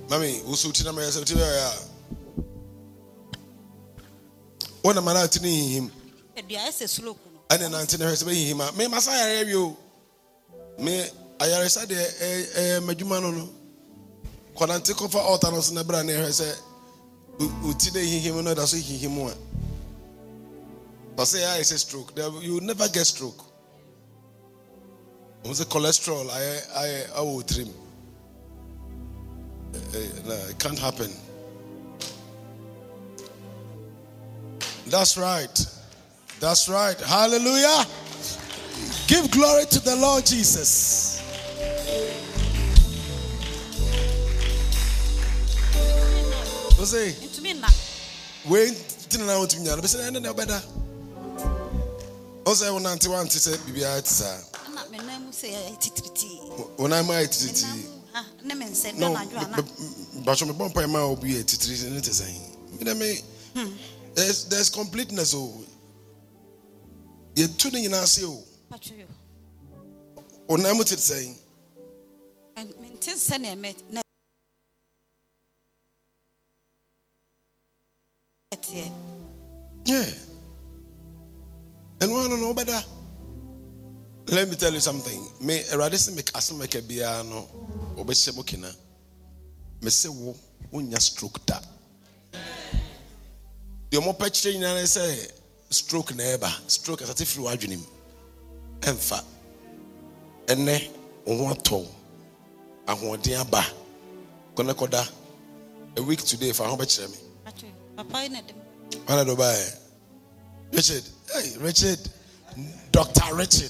Mami, usutina me say ya. One man out ni him. Edua ese slow kuno. Ane na ntine hwese be him. Me masaya review. Me ayaresa de madwuma no. Kwanante kofa altar no na bra na hwese utine him no da so him one. But say I say stroke. You will never get stroke. I say cholesterol. I will trim. No, it can't happen. That's right. That's right. Hallelujah. Give glory to the Lord Jesus. What's it? Into me na. Wait, didn't I want to be say no better. Also, I want to say, Bibia, it's a. Na me na mu say titriti. When I'm at titi. Na me nse No, na adwa na. but from the bumper, I will be a titi, and it is saying. There's completeness. Oh, you're tuning in us. You. Pacho. When I'm saying. And maintain sene me na. Yeah. And one no better. Let me tell you something. Me rather say make asem make bia no obese mokina. Me say wo unya stroke da. The mo picture nyina say stroke na eba. Stroke as ati firi wadwenim. Emfa. Ene wo ato. Ahoden aba. Kona koda. A week today for how much me. Pacho. Papa ina dem. Ana do buy. Richard. Hey, Richard. Dr. Richard.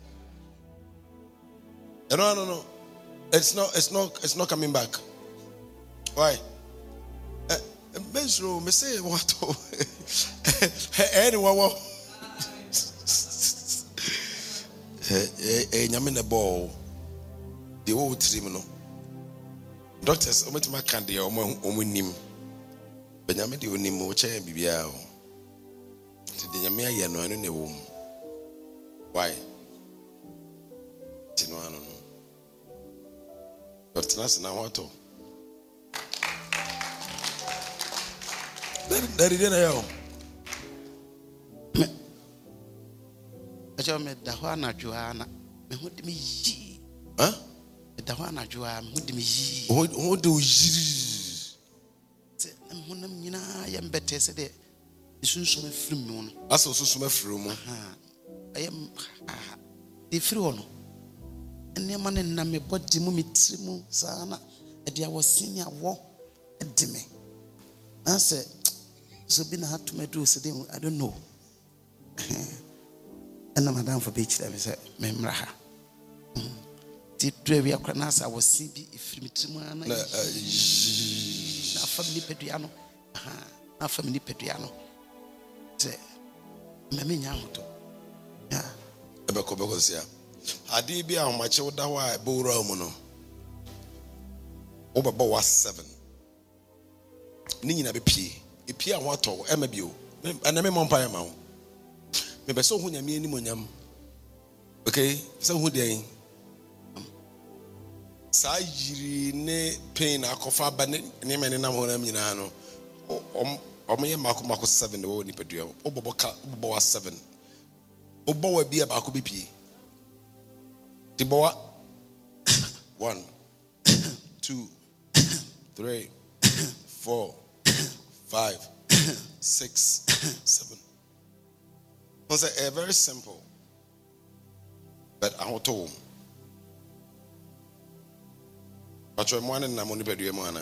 No. It's not coming back. Why? Benjro, me say what? Anyone? Nyame na ball. The whole team no. Doctors, omo can dey omo nim. Benyame de onim o che bibia o. The nyame aye no anu na wo. Why? Tino anu no. But that's now what to. That is there. Ajo me da ho anadwoana me ho de me yi. Huh? Me da ho anadwoa me ho de me yi. Who do yi? Se me ho nam nyina ya mbete se de isunsun afiri mu no. Aso susuma afiri mu. Ayam de firi ho no. Ene ma ne na me body mu mitri mu sana e dia wo senior wo de me. Na se so bi na hatu me do se de I don't know. And madam for beach them say memraha. Did we akra na sa was CB if mitri mu ana. Na family peduano. Na family peduano. Say me nya hoto. Yeah. Ebeko sia. Ade bi a homache woda ho a bowura mu no. Wo baba was 7. Ni nyina be pie. E pie a ho ato e ma bio. Ana me mompa ma ho. Me be so hu nyame ani monyam. Okay? So hu dey. Sa yiri ne pain akofa ba ne me nam ho na nyina no. Omoye mako 7 de wo ni pedua. Wo baba was 7. Wo bawa bi ba ko be pie. Tiboa 1, 2, 3, 4, 5, 6, 7. It's very simple, but I want to. But you're more than I'm only bedroom one.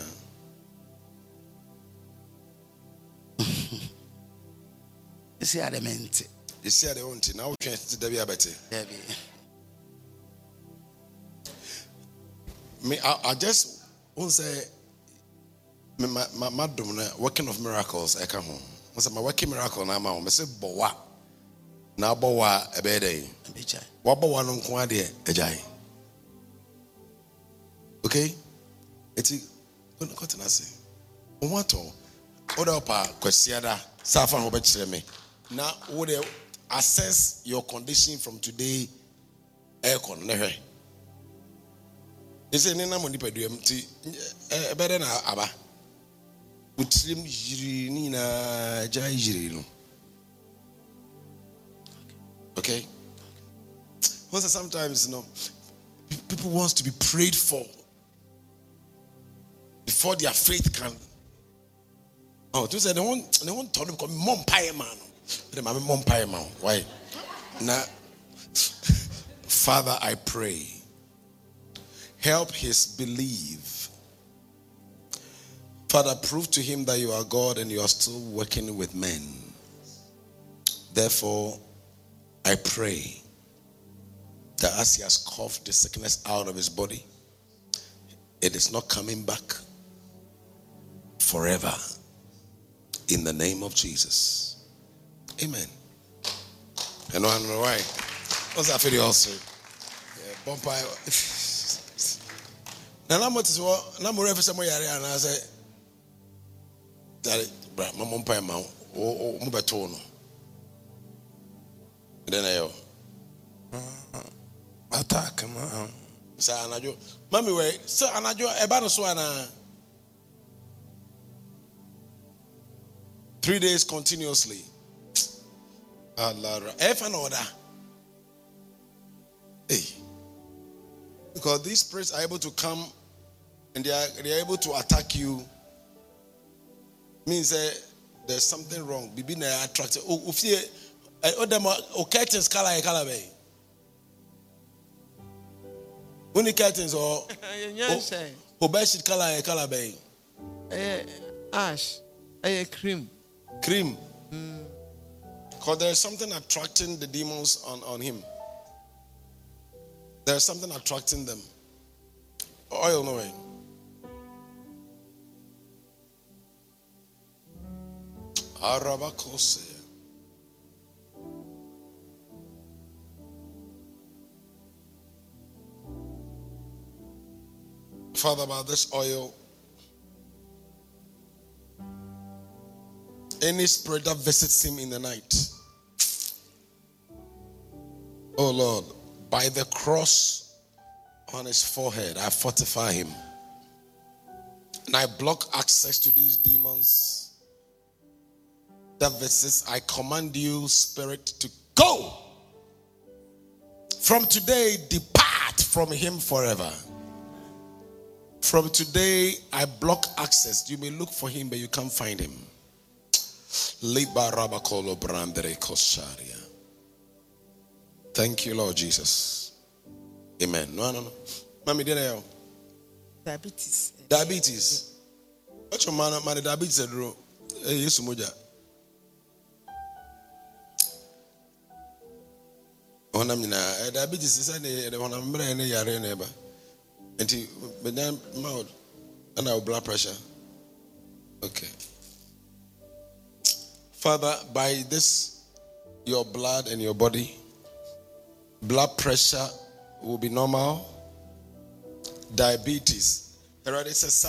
You see, I meant. You see, I don't now. We can't see the better. Me, I just want to say, my working of miracles. I come home. I say my working miracle now. I say bowa. Now bowa a bed. What bowa no kwade ejai. Okay. Eti kono kotina se. Owato. Oda pa kwesiada. Safa ho be kire me. Now would assess your condition from today. Aircon nehe. They say, Nina Monipeduum, better than Abba. Utrim Nina Jai. Okay? Also, sometimes, people want to be prayed for before their faith can. Oh, to say they want to become mom pie man. They mom pie man. Why? Now, Father, I pray, help his belief. Father, prove to him that you are God and you are still working with men. Therefore, I pray that as he has coughed the sickness out of his body, it is not coming back forever. In the name of Jesus. Amen. And I don't know why. What's that video also? Bumpire. Now, I'm ready for some yare, and I say, that my mom pie mount or mubatono. Then I attack, Sir Anajo. Mammy, wait, Sir Anajo, about a swana 3 days continuously. Allah, F and order. Hey, because these spirits are able to come and they are able to attack you. Means there's something wrong. Bibi na attracted. Curtains color bay. Only curtains or bedsheet color bay. Ash, cream. Because there's something attracting the demons on him. There's something attracting them. Oil, no way. Arabakose. Father, by this oil, any spirit that visits him in the night, oh Lord, by the cross on his forehead, I fortify him. And I block access to these demons that visits. I command you, spirit, to go. From today, depart from him forever. From today, I block access. You may look for him, but you can't find him. Thank you, Lord Jesus. Amen. No. Mami, did I? Diabetes. What's your man? Diabetes, bro. Yes, Muja. Onamina. Diabetes is the one I'm bringing a neighbor. And he, but then mouth and our blood pressure. Okay. Father, by this, your blood and your body, blood pressure will be normal. Diabetes. The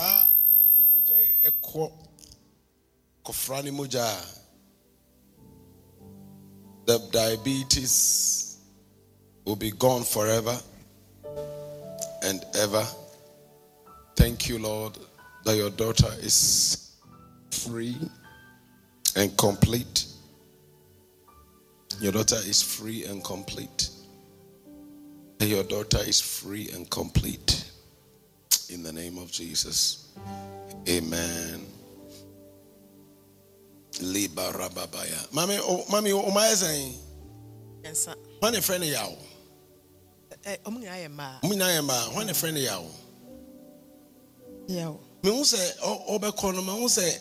diabetes will be gone forever and ever. Thank you, Lord, that your daughter is free and complete. Your daughter is free and complete. And your daughter is free and complete. In the name of Jesus. Amen. Liba rababaya. Mami, umaye Yes, sir. When a friend yaw. Omunayema. When a friend yaw. Yeah. Me who say obekono me who say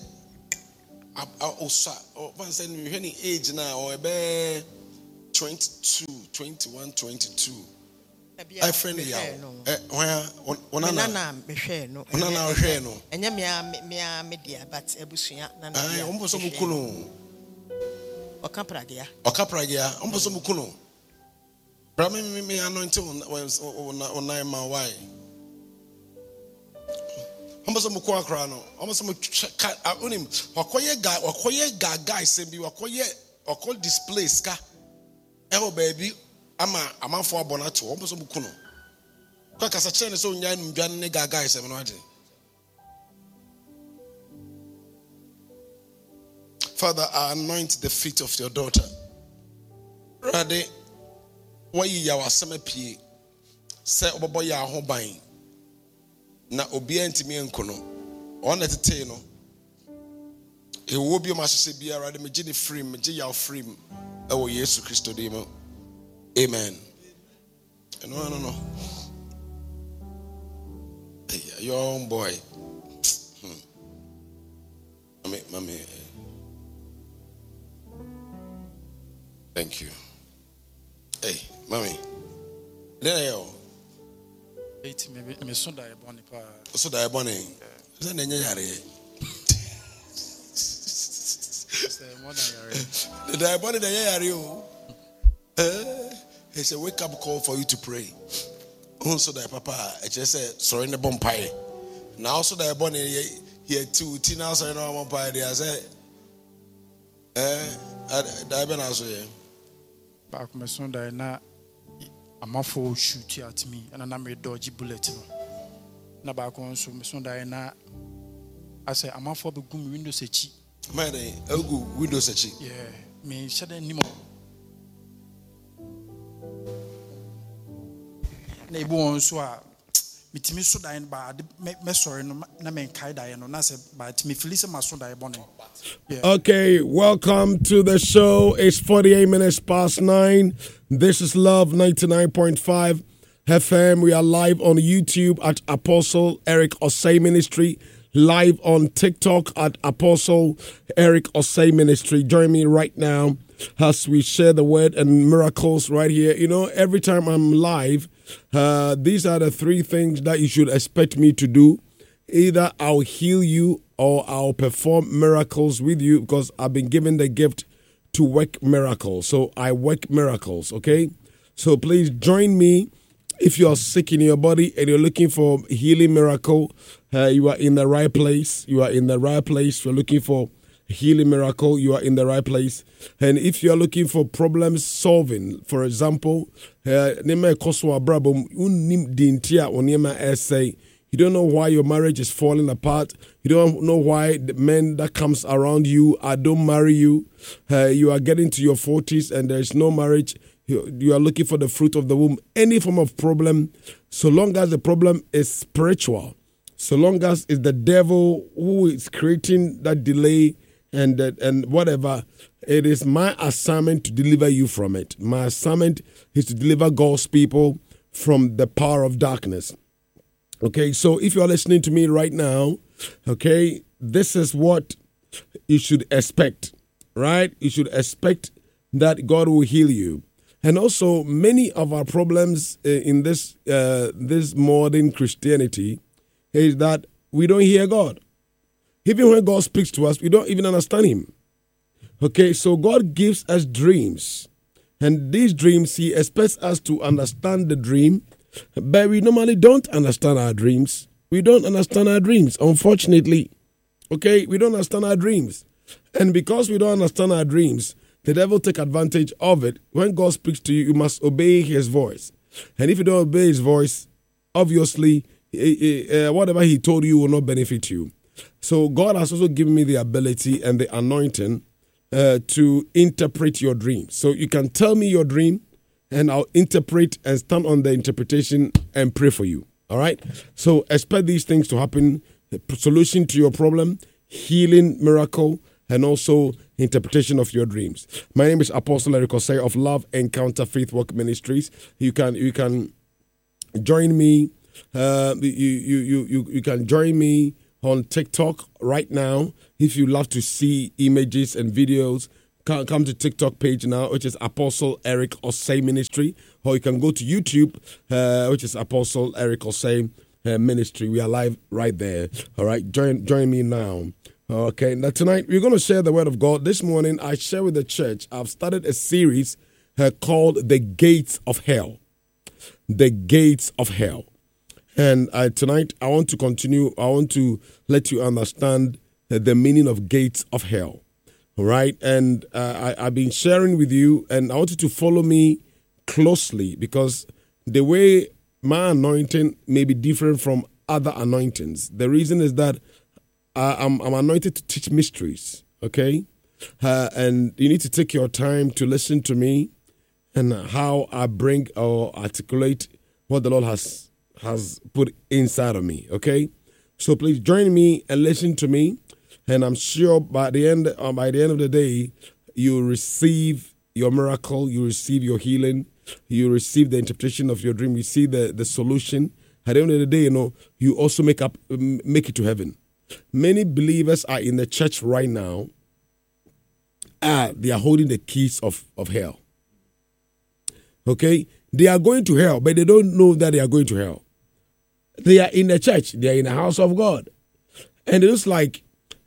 one say any age now or be 22, 21, 22. I friend yaw. When Nana me share no. Nana share no. Enya me media but ebusua nana. Ai ombo so mukuno. Okapragia. Ombo so mukuno. Bra me anointing on my why. Ombo so muko akra no. Ombo so onim wakoye guy sembi wakoye display ska. Baby ama amanfo abona to ombo so mukuno. Kwakasa kyerɛ so nya ndwan ne gaga isɛm no ade. Father, I anoint the feet of your daughter. Rade, why you are pie, say obobo ya ho ban. Na obi antimi enkono. On etete no. E wo bi ma hye bia rade me gye ne free, me gye ya free. E wo Yesu Kristo de mo. Amen. No. Hey, your own boy. Mommy. Thank you. Hey, mommy. There you Me so da e boni pa. So da e boni. Is na nya yare. Say more than yare. The da e boni da yare o. It's a wake up call for you to pray. So da papa, I just said sorry ne bompae. Now so da e boni here too. Tina sorry no bompae dey I say da be na so ye. Back me so da na amafo shoot at me and na me dodge bullet no. Na back on so me so da na I say amafo be gum windows echi. Man, egu windows echi. Yeah, me shade ni mo. Na ibu on so a mitimi so da ba me sorry no na me kai da no na say but me feel say ma so da bone. Okay, welcome to the show. It's 48 minutes past 9. This is Love 99.5 FM. We are live on YouTube at Apostle Eric Osei Ministry, live on TikTok at Apostle Eric Osei Ministry. Join me right now as we share the word and miracles right here. You know, every time I'm live, these are the three things that you should expect me to do. Either I'll heal you or I'll perform miracles with you because I've been given the gift to work miracles. So I work miracles, okay? So please join me. If you are sick in your body and you're looking for healing miracle, you are in the right place. You are in the right place. You're looking for healing miracle, you are in the right place. And if you are looking for problem solving, for example, you don't know why your marriage is falling apart. You don't know why the men that comes around you don't marry you. You are getting to your 40s and there is no marriage. You are looking for the fruit of the womb. Any form of problem, so long as the problem is spiritual, so long as it's the devil who is creating that delay and whatever, it is my assignment to deliver you from it. My assignment is to deliver God's people from the power of darkness. Okay, so if you are listening to me right now, okay, this is what you should expect, right? You should expect that God will heal you. And also, many of our problems in this modern Christianity is that we don't hear God. Even when God speaks to us, we don't even understand Him. Okay, so God gives us dreams. And these dreams, He expects us to understand the dream. But we normally don't understand our dreams. We don't understand our dreams, unfortunately. Okay, we don't understand our dreams. And because we don't understand our dreams, the devil take advantage of it. When God speaks to you, you must obey His voice. And if you don't obey His voice, obviously, whatever He told you will not benefit you. So God has also given me the ability and the anointing to interpret your dreams. So you can tell me your dream, and I'll interpret and stand on the interpretation and pray for you. All right? So expect these things to happen. Solution to your problem, healing, miracle, and also interpretation of your dreams. My name is Apostle Eric Osei of Love Encounter Faith Work Ministries. You can join me. You can join me on TikTok right now. If you love to see images and videos, come to TikTok page now, which is Apostle Eric Osei Ministry, or you can go to YouTube, which is Apostle Eric Osei Ministry. We are live right there. All right, join me now. Okay, now tonight we're going to share the word of God. This morning I share with the church. I've started a series called The Gates of Hell. The Gates of Hell. And tonight I want to continue. I want to let you understand the meaning of gates of hell. All right. And I've been sharing with you, and I want you to follow me closely, because the way my anointing may be different from other anointings. The reason is that I'm anointed to teach mysteries, okay? And you need to take your time to listen to me and how I bring or articulate what the Lord has put inside of me, okay? So please join me and listen to me, and I'm sure by the end of the day, you receive your miracle, you receive your healing, you receive the interpretation of your dream, you see the solution. At the end of the day, you also make it to heaven. Many believers are in the church right now. They are holding the keys of hell. Okay? They are going to hell, but they don't know that they are going to hell. They are in the church. They are in the house of God. And it looks like,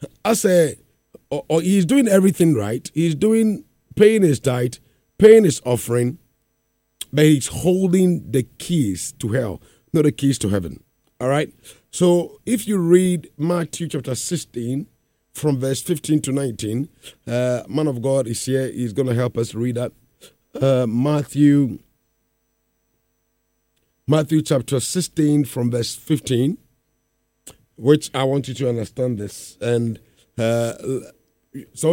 he's doing everything right. He's paying his tithe, paying his offering, but he's holding the keys to hell, not the keys to heaven. All right? So if you read Matthew chapter 16, from verse 15 to 19, man of God is here. He's going to help us read that. Matthew chapter 16 from verse 15, which I want you to understand this. And so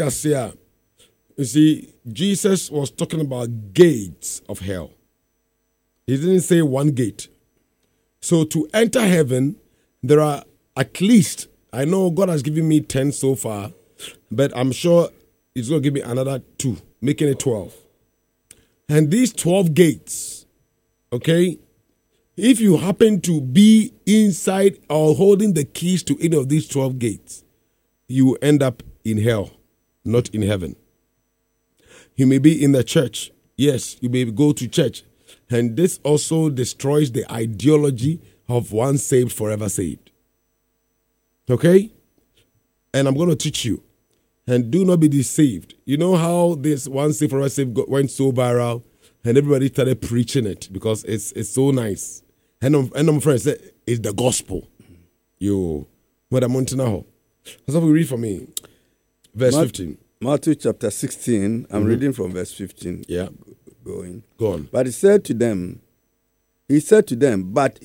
you see, Jesus was talking about gates of hell. He didn't say one gate. So to enter heaven, there are at least, I know God has given me 10 so far, but I'm sure He's going to give me another 2, making it 12. And these 12 gates, okay, if you happen to be inside or holding the keys to any of these 12 gates, you will end up in hell, not in heaven. You may be in the church. Yes, you may go to church. And this also destroys the ideology of once saved, forever saved. Okay? And I'm going to teach you. And do not be deceived. You know how this once saved, forever saved went so viral and everybody started preaching it because it's so nice. And my friend said, it's the gospel. You, what I'm on to now. That's what we read for me. Verse 15. Matthew chapter 16, I'm reading from verse 15. Yeah. Go on. But he said to them, but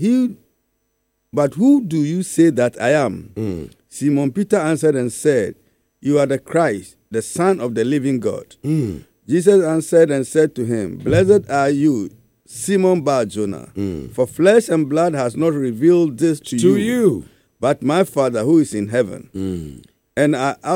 who do you say that I am? Simon Peter answered and said, you are the Christ, the Son of the living God. Jesus answered and said to him, blessed are you, Simon Bar-Jonah, for flesh and blood has not revealed this to you, but my Father who is in heaven. And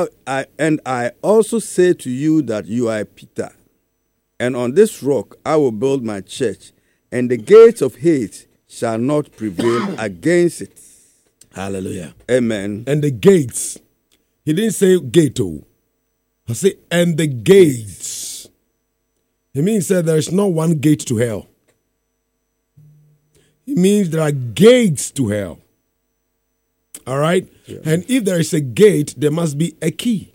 I also say to you that you are Peter, and on this rock I will build my church, and the gates of hate shall not prevail against it. Hallelujah. Amen. And the gates. He didn't say gate. He said, and the gates. It means that there is not one gate to hell. It means there are gates to hell. All right? Yeah. And if there is a gate, there must be a key.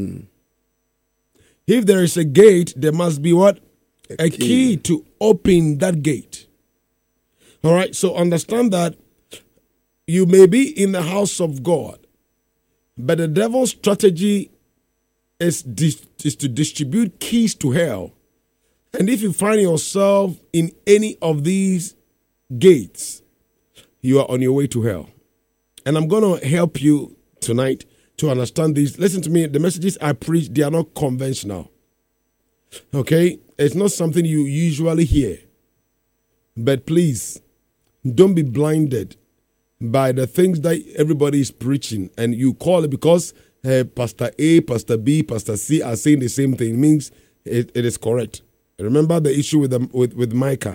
If there is a gate, there must be what? A key to open that gate. All right? So understand that you may be in the house of God, but the devil's strategy is to distribute keys to hell. And if you find yourself in any of these gates, you are on your way to hell. And I'm going to help you tonight to understand these. Listen to me, the messages I preach, they are not conventional. Okay? It's not something you usually hear. But please, don't be blinded by the things that everybody is preaching. And you call it because Pastor A, Pastor B, Pastor C are saying the same thing. It means it is correct. Remember the issue with Micaiah.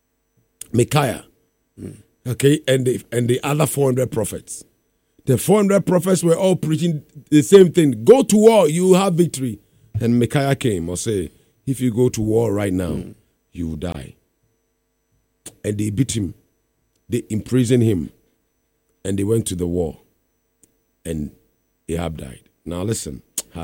Okay, and the other 400 prophets. The 400 prophets were all preaching the same thing. Go to war, you have victory. And Micaiah came or say, if you go to war right now, you will die. And they beat him. They imprisoned him. And they went to the war. And Ahab died. Now listen.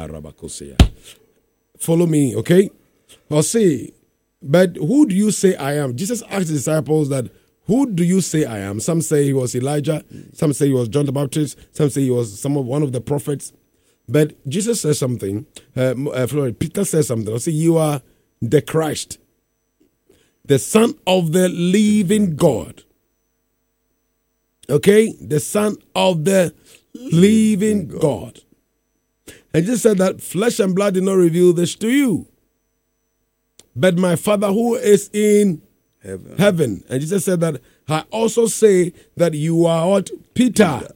Follow me, okay? I'll say, but who do you say I am? Jesus asked the disciples that, who do you say I am? Some say he was Elijah. Some say he was John the Baptist. Some say he was one of the prophets. But Jesus says something. Peter says something. I'll say, you are the Christ. The Son of the living God. Okay? The Son of the living God. And Jesus said that flesh and blood did not reveal this to you, but my Father who is in heaven. And Jesus said that I also say that you are what? Peter.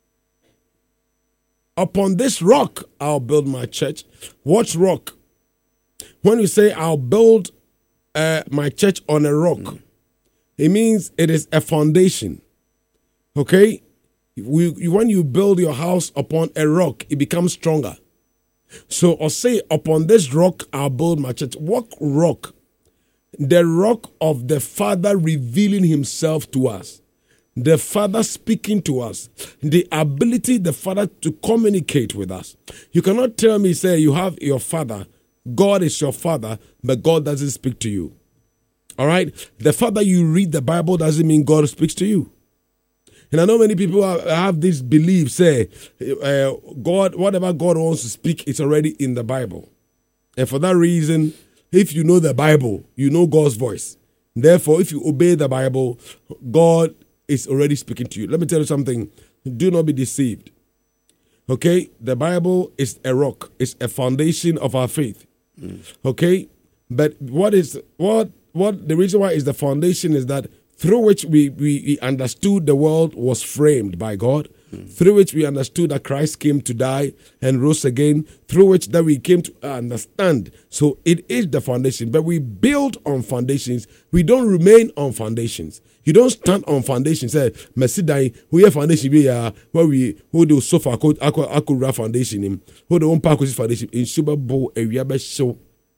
Upon this rock I'll build my church. What rock? When you say I'll build my church on a rock, it means it is a foundation. Okay? When you build your house upon a rock, it becomes stronger. So I'll say, upon this rock I'll build my church. What rock? The rock of the Father revealing himself to us. The Father speaking to us. The ability the Father to communicate with us. You cannot tell me, say, you have your Father. God is your Father, but God doesn't speak to you. All right? The fact that you read the Bible doesn't mean God speaks to you. And I know many people have this belief, say, God, whatever God wants to speak, it's already in the Bible. And for that reason, if you know the Bible, you know God's voice. Therefore, if you obey the Bible, God is already speaking to you. Let me tell you something. Do not be deceived. Okay? The Bible is a rock. It's a foundation of our faith. Okay? But what the reason why is the foundation is that through which we understood the world was framed by God, through which we understood that Christ came to die and rose again, through which that we came to understand. So it is the foundation, but we build on foundations. We don't remain on foundations. You don't stand on foundations. Say, "Mercy, we have foundation. Where we who do so far could foundation him. Who do unpack foundation in Super Bowl area show."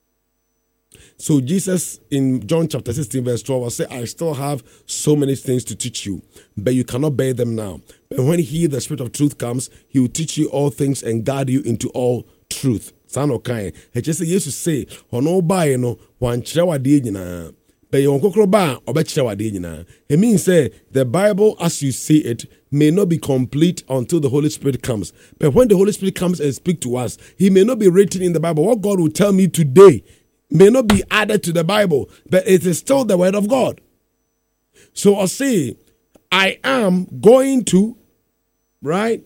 So Jesus in John chapter 16 verse 12 will say, I still have so many things to teach you, but you cannot bear them now. But when he, the Spirit of truth, comes, he will teach you all things and guide you into all truth. San okay. He just say, Jesus say, "Ono ba no wan kyerɛ wade nyinaa." But you kokro ba obekyerɛ wade nyinaa. It means say the Bible as you see it may not be complete until the Holy Spirit comes. But when the Holy Spirit comes and speak to us, he may not be written in the Bible. What God will tell me today may not be added to the Bible, but it is still the word of God. So I'll say, I am going to, right,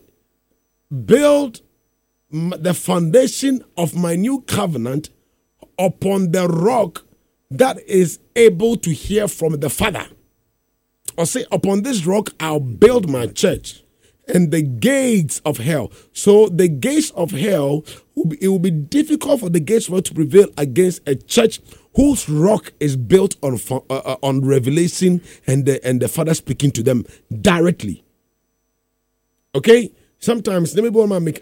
build the foundation of my new covenant upon the rock that is able to hear from the Father. I'll say, upon this rock, I'll build my church and the gates of hell. So the gates of hell, it will be difficult for the gates of hell to prevail against a church whose rock is built on revelation and the Father speaking to them directly. Okay? Sometimes, he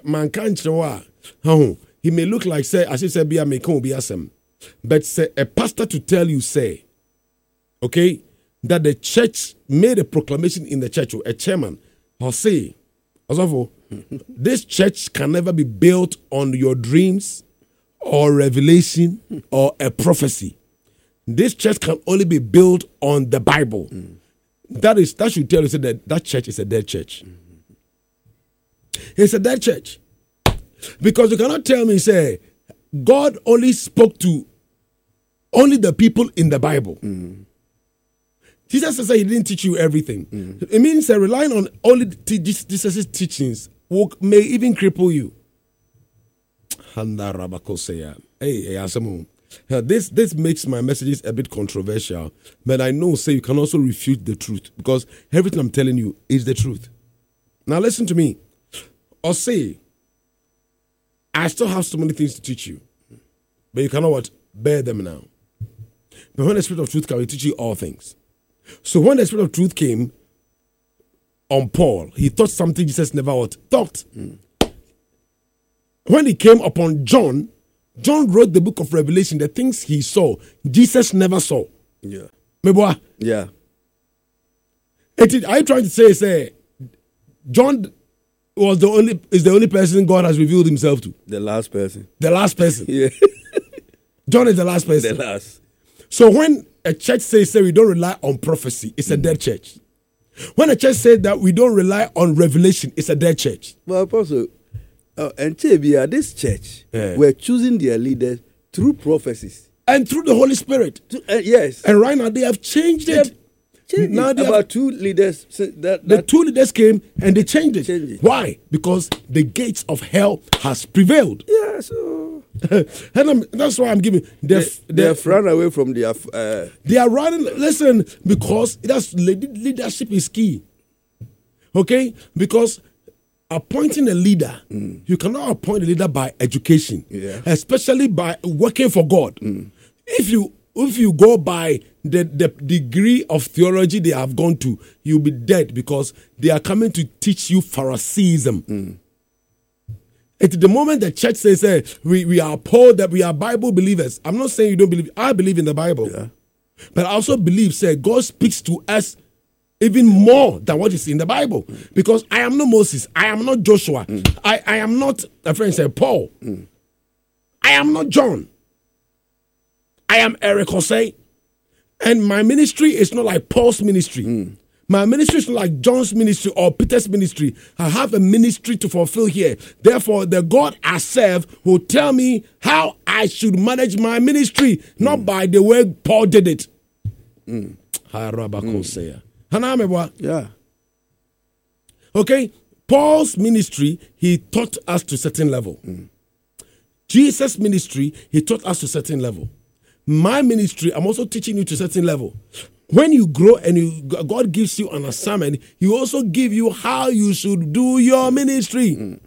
may look like, say, as you said, but say, a pastor to tell you, say, okay, that the church made a proclamation in the church, or a chairman, or say, this church can never be built on your dreams or revelation or a prophecy. This church can only be built on the Bible. That should tell you that church is a dead church. It's a dead church. Because you cannot tell me, say, God only spoke to only the people in the Bible. Jesus said he didn't teach you everything. It means that relying on only Jesus' teachings may even cripple you. This makes my messages a bit controversial, but I know, say, you can also refute the truth because everything I'm telling you is the truth. Now listen to me. Or say, I still have so many things to teach you, but you cannot what? Bear them now. But when the Spirit of truth comes, he teach you all things. So when the Spirit of truth came on Paul, he thought something Jesus never thought. When he came upon John, John wrote the book of Revelation, the things he saw, Jesus never saw. Yeah. Meboa? Yeah. Are you trying to say, John is the only person God has revealed himself to? The last person. The last person. Yeah. John is the last person. The last. So when a church says we don't rely on prophecy, it's a dead church. When a church says that we don't rely on revelation, it's a dead church. Well, Apostle, and this church were choosing their leaders through prophecies. and through the Holy Spirit. Yes. And right now they have changed it. Now they About have, two leaders. the two leaders came and they changed it. Changed it. Why? Because the gates of hell has prevailed. Yeah, so And that's why I'm giving. they have run away from their. They are running. Listen, because leadership is key. Okay, because appointing a leader, you cannot appoint a leader by education, especially by working for God. If you go by the degree of theology they have gone to, you'll be dead, because they are coming to teach you Phariseeism. At the moment the church says, we are Paul, that we are Bible believers. I'm not saying you don't believe. I believe in the Bible. Yeah. But I also believe, God speaks to us even more than what is in the Bible. Because I am not Moses. I am not Joshua. I am not, a friend said, Paul. I am not John. I am Eric Jose. And my ministry is not like Paul's ministry. My ministry is not like John's ministry or Peter's ministry. I have a ministry to fulfill here. Therefore, the God I serve will tell me how I should manage my ministry, not by the way Paul did it. Yeah. Okay, Paul's ministry, he taught us to a certain level. Jesus' ministry, he taught us to a certain level. My ministry, I'm also teaching you to a certain level. When you grow and God gives you an assignment, he also give you how you should do your ministry.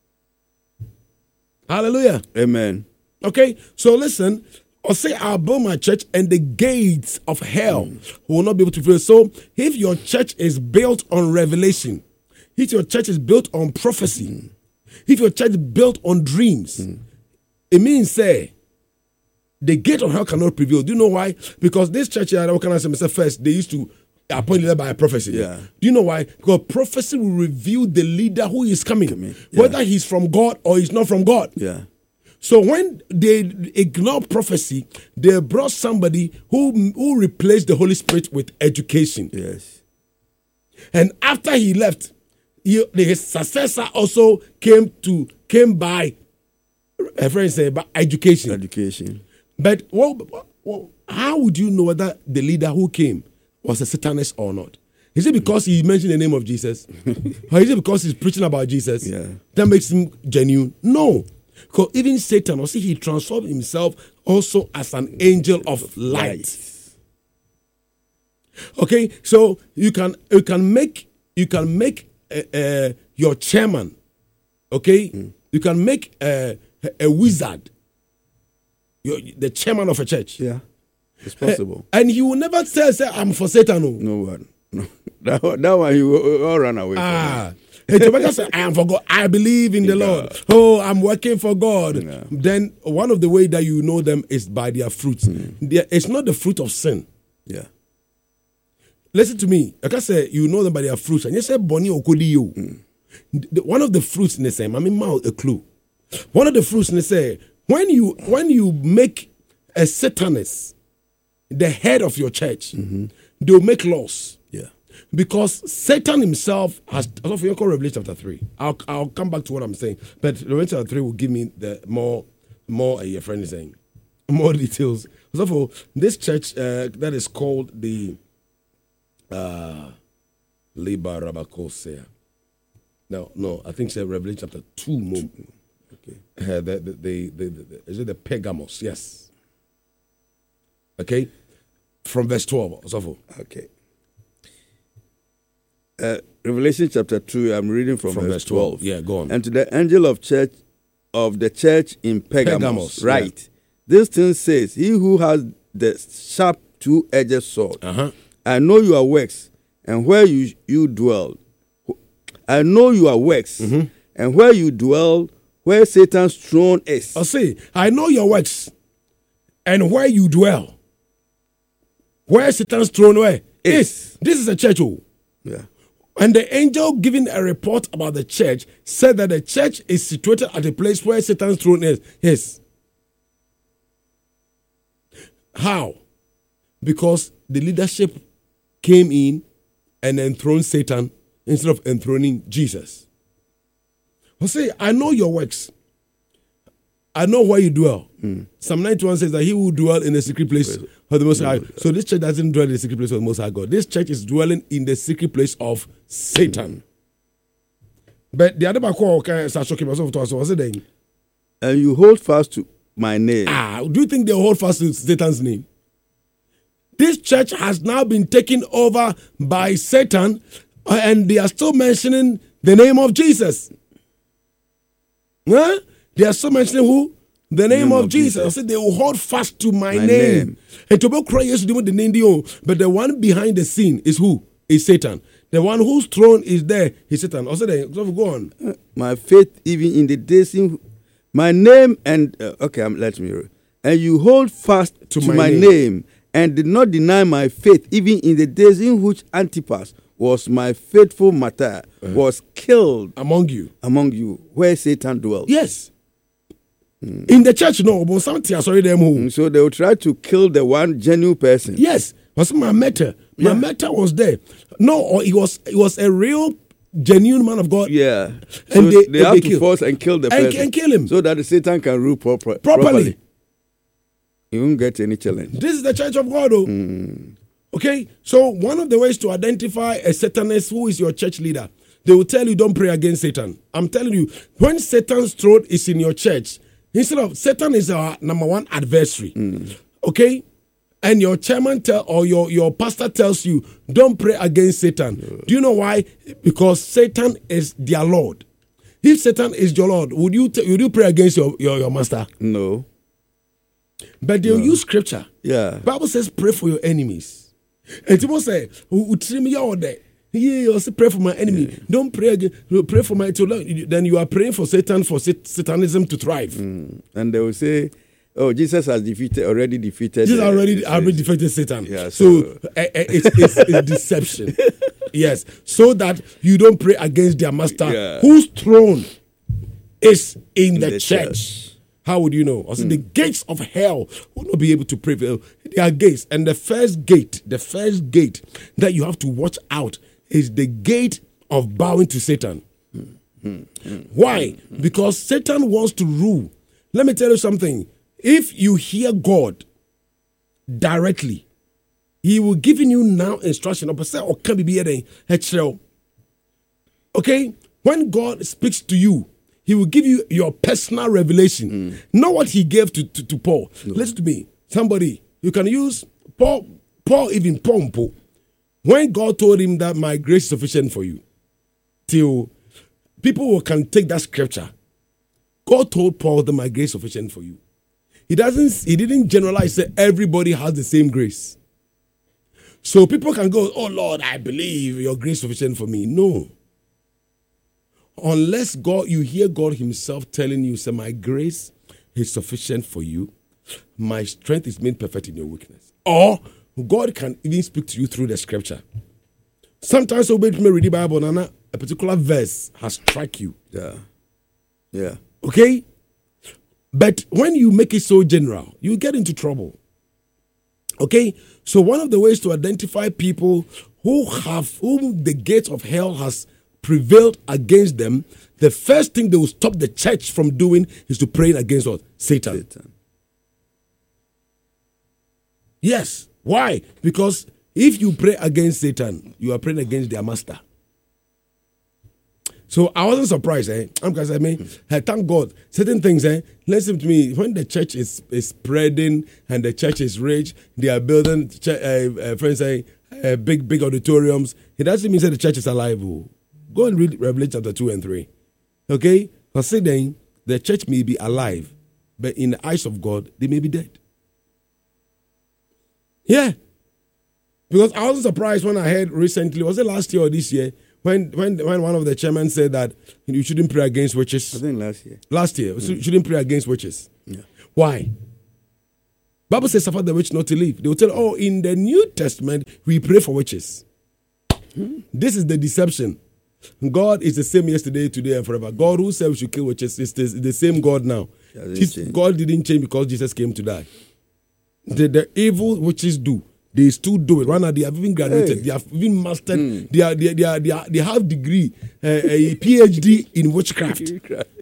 Hallelujah. Amen. Okay, so listen. Or say, I'll build my church and the gates of hell will not be able to prevail. So if your church is built on revelation, if your church is built on prophecy, if your church is built on dreams, it means, say, the gate of hell cannot prevail. Do you know why? Because this church here, what can I say? First, they used to appoint leader by a prophecy. Yeah. Do you know why? Because prophecy will reveal the leader who is coming. Yeah. Whether he's from God or he's not from God. Yeah. So when they ignore prophecy, they brought somebody who replaced the Holy Spirit with education. Yes. And after he left, his successor also came by, a friend said, by education. Education. But how would you know whether the leader who came was a Satanist or not? Is it because he mentioned the name of Jesus? Or is it because he's preaching about Jesus? Yeah. That makes him genuine? No. Because even Satan, or see, he transformed himself also as an angel of light. Okay, so you can make your chairman. Okay, you can make a wizard the chairman of a church. Yeah, it's possible. And he will never say I'm for Satan. No one. No. That one you will all run away from. Hey, say, I am for God. I believe in the Lord. Oh, I'm working for God. Yeah. Then one of the ways that you know them is by their fruits. It's not the fruit of sin. Yeah. Listen to me. Like I say, you know them by their fruits. And you say, Bonnie Okodiyo. One of the fruits, they say, Mami mouth a clue. One of the fruits, they say, when you make a Satanist the head of your church, they'll make laws. Yeah. Because Satan himself has, also you call Revelation chapter 3. I'll come back to what I'm saying. But Revelation chapter 3 will give me the more your friend is saying, more details. First of all, this church that is called the Liba Rabakosea. No, I think it's Revelation chapter 2 more. Okay. Is it the Pergamos? Yes. Okay. From verse 12. Okay. Revelation chapter 2, I'm reading from verse 12. Yeah, go on. And to the angel of the church in Pergamos, right? Yeah. This thing says, he who has the sharp two-edged sword, I know your works and where you dwell. I know your works and where you dwell, where Satan's throne is. I know your works and where you dwell. Where Satan's throne is. This is a church. Yeah. And the angel giving a report about the church said that the church is situated at a place where Satan's throne is. Yes. How? Because the leadership came in and enthroned Satan instead of enthroning Jesus. I know your works. I know where you dwell. Psalm 91 says that he will dwell in the secret place of the Most High. So this church doesn't dwell in the secret place of the Most High God. This church is dwelling in the secret place of Satan. But the other back what's it then? And you hold fast to my name. Do you think they hold fast to Satan's name? This church has now been taken over by Satan, and they are still mentioning the name of Jesus. Huh? They are still mentioning who? The name of Jesus. I said they will hold fast to my name. And to be cry yes, the name, but the one behind the scene is who? Is Satan. The one whose throne is there is Satan. Also, go on. My faith, even in the days in my name, and let me read. And you hold fast to my name, and did not deny my faith, even in the days in which Antipas was my faithful martyr, was killed among you, where Satan dwelt. Yes. In the church, no, but something sorry them who. So they will try to kill the one genuine person. Yes, was my mentor. My mentor was there. No, or he was a real genuine man of God. Yeah, and so they have to force and kill the person and kill him so that the Satan can rule properly. He won't get any challenge. This is the church of God, though. Okay, so one of the ways to identify a Satanist who is your church leader, they will tell you don't pray against Satan. I'm telling you, when Satan's throne is in your church, instead of Satan is our number one adversary, okay, and your chairman or your pastor tells you don't pray against Satan. Do you know why? Because Satan is their Lord. If Satan is your Lord, would you pray against your master? No. But they'll use scripture. Yeah. Bible says pray for your enemies. And people say, pray for my enemy. Yeah. Don't pray again. Pray for my. Then you are praying for Satan, for Satanism to thrive. And they will say, "Oh, Jesus has already defeated. Jesus already defeated Satan." Yeah, so it's deception. Yes, so that you don't pray against their master, whose throne is in the church. How would you know? Also, the gates of hell will not be able to prevail. There are gates, and the first gate that you have to watch out is the gate of bowing to Satan. Why? Because Satan wants to rule. Let me tell you something. If you hear God directly, He will give you now instruction. Okay? When God speaks to you, He will give you your personal revelation. Not what He gave to Paul. No. Listen to me. Somebody, you can use Paul even Paul. When God told him that my grace is sufficient for you, till people can take that scripture. God told Paul that my grace is sufficient for you. He didn't generalize, say everybody has the same grace. So people can go, oh Lord, I believe your grace is sufficient for me. No. Unless you hear God Himself telling you, say, my grace is sufficient for you. My strength is made perfect in your weakness. Or God can even speak to you through the scripture. Sometimes when you read the Bible, a particular verse has struck you. Yeah. Okay? But when you make it so general, you get into trouble. Okay? So one of the ways to identify people whom the gates of hell has prevailed against them, the first thing they will stop the church from doing is to pray against what? Satan. Yes. Why? Because if you pray against Satan, you are praying against their master. So I wasn't surprised. Thank God. Certain things, listen to me. When the church is spreading and the church is rich, they are building, friends say, big auditoriums. It doesn't mean that the church is alive. Go and read Revelation chapter 2 and 3. Okay? Because then the church may be alive, but in the eyes of God, they may be dead. Yeah. Because I wasn't surprised when I heard recently, was it last year or this year, when one of the chairmen said that you shouldn't pray against witches? I think last year. Last year. So you shouldn't pray against witches. Yeah. Why? Bible says, suffer the witch not to live. They will tell, in the New Testament, we pray for witches. This is the deception. God is the same yesterday, today, and forever. God who said we should kill witches is the same God now. God didn't change because Jesus came to die. The evil witches do. They still do it. Right now, they have even graduated. Hey. They have even mastered. They have degree, a PhD in witchcraft.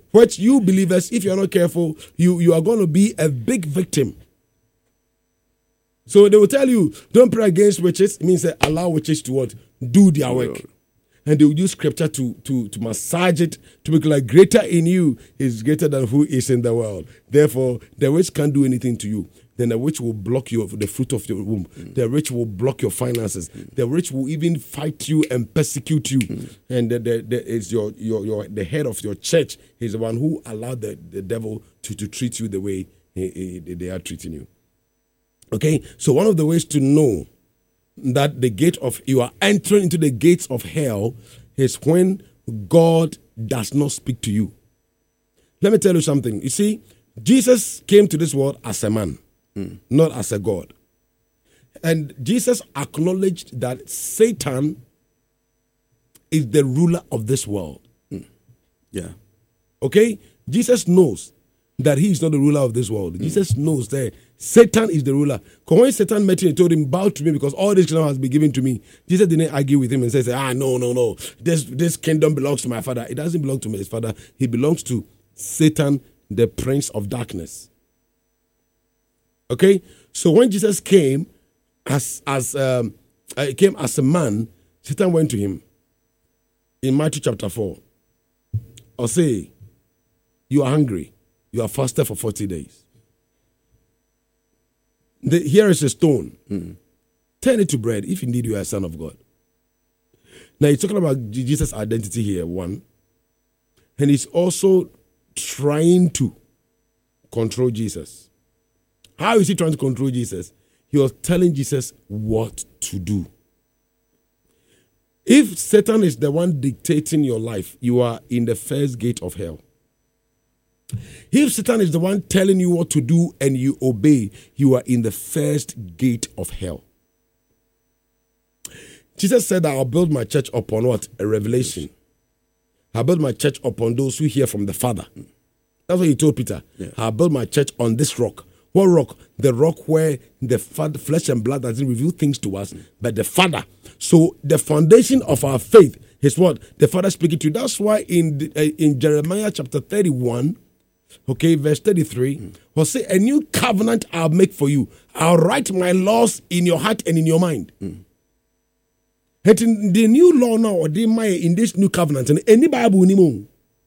which you believers, if you're not careful, you are going to be a big victim. So they will tell you, don't pray against witches. It means allow witches to what? Do their work. And they will use scripture to massage it, to make it like greater in you is greater than who is in the world. Therefore, the witch can't do anything to you. Then the witch will block you the fruit of your womb. The witch will block your finances. The witch will even fight you and persecute you. And the head of your church is the one who allowed the devil to treat you the way they are treating you. Okay, so one of the ways to know that you are entering into the gates of hell is when God does not speak to you. Let me tell you something. You see, Jesus came to this world as a man, not as a God. And Jesus acknowledged that Satan is the ruler of this world. Yeah. Okay? Jesus knows that he is not the ruler of this world. Jesus knows that Satan is the ruler. Because when Satan met him, he told him, bow to me because all this kingdom has been given to me. Jesus didn't argue with him and say, no. This kingdom belongs to my father. It doesn't belong to his father. He belongs to Satan, the prince of darkness. Okay? So when Jesus came as a man, Satan went to him in Matthew chapter 4. Or say, you are hungry. You are fasted for 40 days. Here is a stone. Turn it to bread if indeed you are a son of God. Now he's talking about Jesus' identity here, one. And he's also trying to control Jesus. How is he trying to control Jesus? He was telling Jesus what to do. If Satan is the one dictating your life, you are in the first gate of hell. If Satan is the one telling you what to do and you obey, you are in the first gate of hell. Jesus said that I'll build my church upon what? A revelation. I'll build my church upon those who hear from the Father. That's what he told Peter. Yeah. I'll build my church on this rock. What rock? The rock where the flesh and blood doesn't reveal things to us, but the Father. So the foundation of our faith is what? The Father speaking to you. That's why in Jeremiah chapter 31, okay, verse 33, will say, a new covenant I'll make for you. I'll write my laws in your heart and in your mind. And the new law now, or in this new covenant, and any Bible anymore.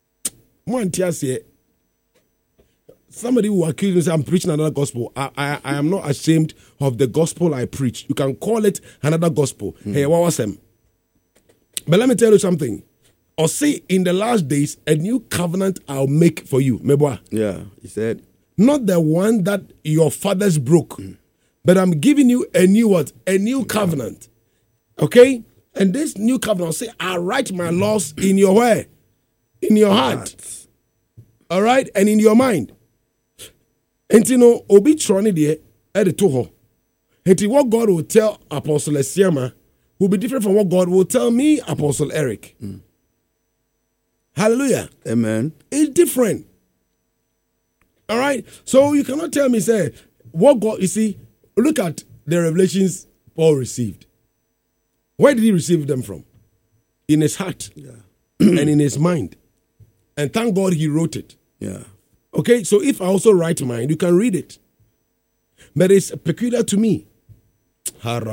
Somebody will accuse me and say, I'm preaching another gospel. I am not ashamed of the gospel I preach. You can call it another gospel. Hey, what was them? But let me tell you something. Or say, in the last days, a new covenant I'll make for you. Meboa. Yeah, he said. Not the one that your fathers broke. But I'm giving you a new what? A new covenant. Okay? And this new covenant, I'll say, I'll write my laws in your where? In your heart. All right? And in your mind. And you know, obi troni de ede to ho. And what God will tell Apostle Esiama will be different from what God will tell me, Apostle Eric. Hallelujah. Amen. It's different. All right? So you cannot tell me, say, what God, you see, look at the revelations Paul received. Where did he receive them from? In his heart and in his mind. And thank God he wrote it. Yeah. Okay, so if I also write mine, you can read it. But it's peculiar to me. And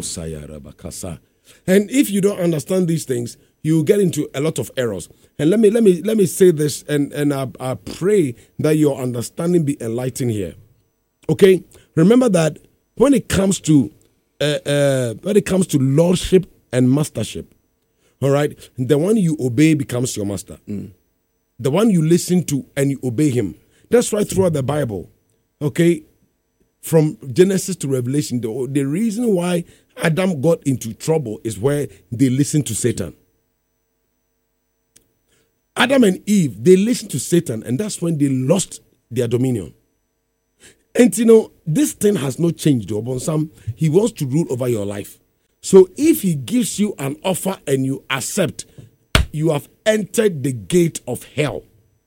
if you don't understand these things, you get into a lot of errors. And let me say this, and I pray that your understanding be enlightened here. Okay, remember that when it comes to lordship and mastership, all right, the one you obey becomes your master. The one you listen to and you obey him. That's right throughout the Bible. Okay, from Genesis to Revelation, the reason why Adam got into trouble is where they listened to Satan. Adam and Eve, they listened to Satan, and that's when they lost their dominion. And you know, this thing has not changed, though. Some, he wants to rule over your life. So if he gives you an offer and you accept, you have entered the gate of hell.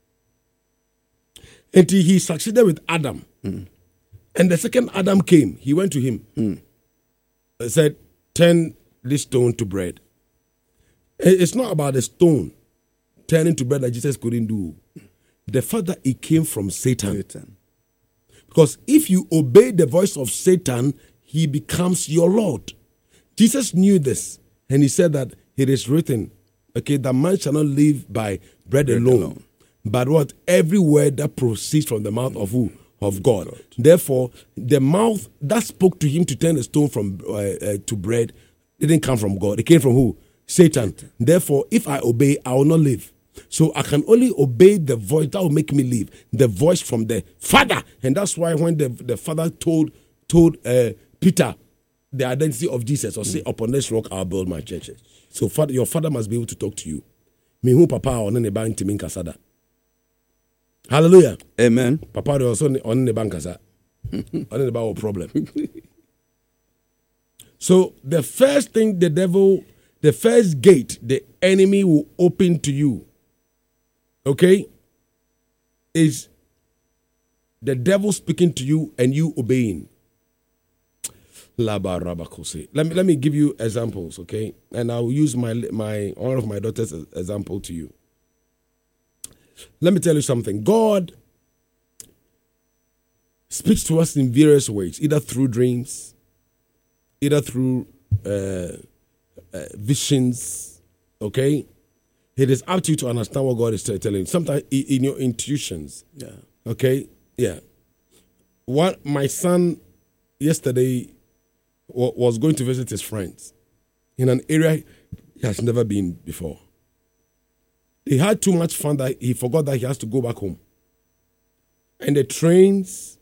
And he succeeded with Adam. And the second Adam came, he went to him. He said, turn this stone to bread. It's not about the stone turning to bread that Jesus couldn't do. the fact that it came from Satan. Satan. Because if you obey the voice of Satan, he becomes your Lord. Jesus knew this, and he said that it is written, okay, that man shall not live by bread alone, but what? Every word that proceeds from the mouth of who? Of God. Therefore, the mouth that spoke to him to turn a stone from to bread didn't come from God. It came from who? Satan. Therefore, if I obey, I will not live. So I can only obey the voice that will make me live, the voice from the Father. And that's why when the Father told Peter the identity of Jesus, or say, upon this rock I'll build my church. So your Father must be able to talk to you. Me who Papa on the bank to kasada. Hallelujah. Amen. Papa also on the bank kasada. On the bank problem. So the first thing the first gate the enemy will open to you, okay, is the devil speaking to you and you obeying. Let me give you examples, okay? And I'll use my one of my daughters' example to you. Let me tell you something. God speaks to us in various ways, either through dreams, either through visions, okay? It is up to you to understand what God is telling you. Sometimes in your intuitions, okay? Yeah. What my son yesterday was going to visit his friends in an area he has never been before. He had too much fun that he forgot that he has to go back home. And the trains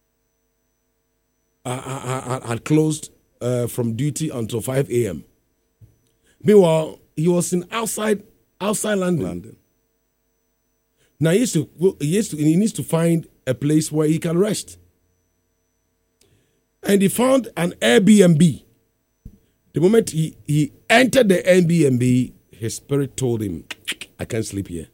had closed from duty until 5 a.m. Meanwhile, he was in outside London. Now he needs to find a place where he can rest. And he found an Airbnb. The moment he entered the Airbnb, his spirit told him, I can't sleep here.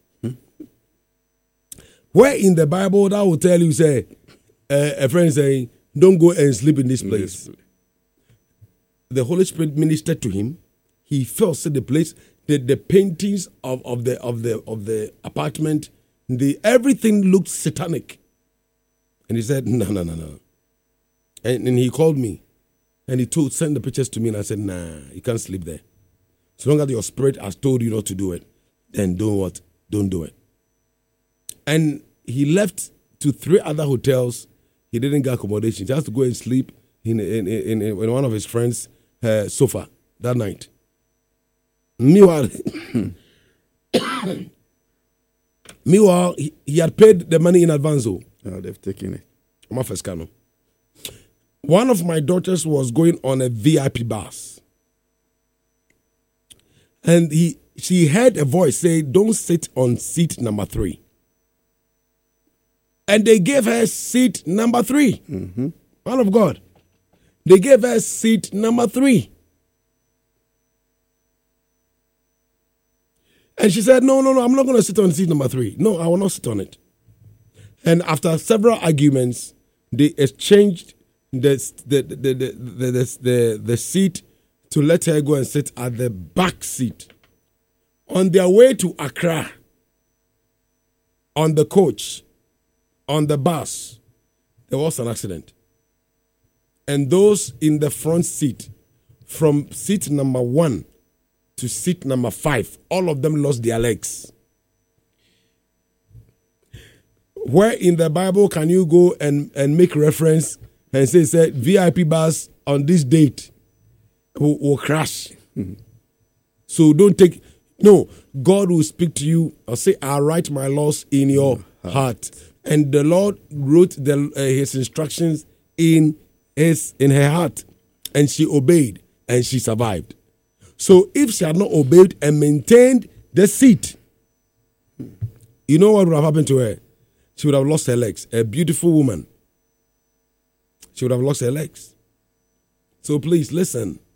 Where in the Bible that will tell you, say, a friend saying, don't go and sleep in this place. The Holy Spirit ministered to him. He felt the place, the paintings of the apartment, everything looked satanic. And he said, no. And he called me and he sent the pictures to me, and I said, nah, you can't sleep there. So long as your spirit has told you not to do it, then don't do it. And he left to 3 other hotels. He didn't get accommodation. He has to go and sleep in one of his friends' sofa that night. Meanwhile, he had paid the money in advance. Oh, they've taken it. One of my daughters was going on a VIP bus. And she heard a voice say, don't sit on seat number 3. And they gave her seat number 3. Mm-hmm. Man of God. They gave her seat number 3. And she said, no, I'm not going to sit on seat number 3. No, I will not sit on it. And after several arguments, they exchanged the seat to let her go and sit at the back seat. On their way to Accra, on the coach, on the bus, there was an accident. And those in the front seat, from seat number 1 to seat number 5, all of them lost their legs. Where in the Bible can you go and make reference and say VIP bus on this date will crash? Mm-hmm. So don't take... No, God will speak to you or say, I'll write my laws in your heart. And the Lord wrote his instructions in her heart. And she obeyed and she survived. So if she had not obeyed and maintained the seat, you know what would have happened to her? She would have lost her legs. A beautiful woman. She would have lost her legs. So please listen.